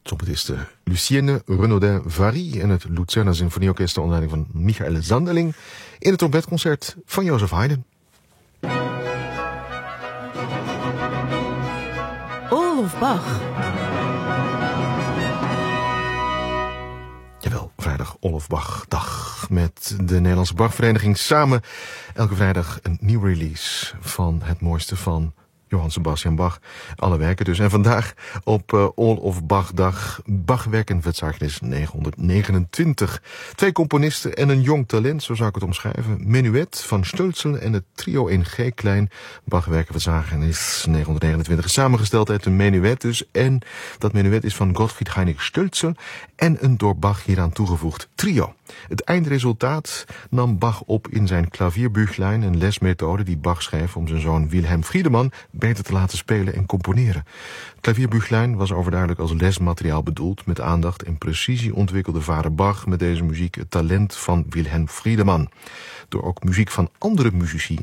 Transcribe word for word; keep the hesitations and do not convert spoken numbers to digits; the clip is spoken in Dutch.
trompetiste Lucienne Renaudin-Vary en het Luzerner Symfonieorkest onder leiding van Michael Sanderling in het trompetconcert van Joseph Haydn. Olof Bach. Jawel, vrijdag Olof Bach dag met de Nederlandse Bachvereniging samen elke vrijdag een nieuw release van het mooiste van Johann Sebastian Bach. Alle werken dus. En vandaag op uh, Olof Bach dag Bachwerken Verzeichnis negenhonderdnegenentwintig. Twee componisten en een jong talent, zo zou ik het omschrijven. Menuet van Stölzel en het trio in G-klein. Bachwerken Verzeichnis negenhonderdnegenentwintig is samengesteld uit een menuet dus. En dat menuet is van Gottfried Heinrich Stölzel en een door Bach hieraan toegevoegd trio. Het eindresultaat nam Bach op in zijn klavierbüchlein, een lesmethode die Bach schreef om zijn zoon Wilhelm Friedemann beter te laten spelen en componeren. Het klavierbüchlein was overduidelijk als lesmateriaal bedoeld. Met aandacht en precisie ontwikkelde vader Bach met deze muziek het talent van Wilhelm Friedemann. Door ook muziek van andere muzici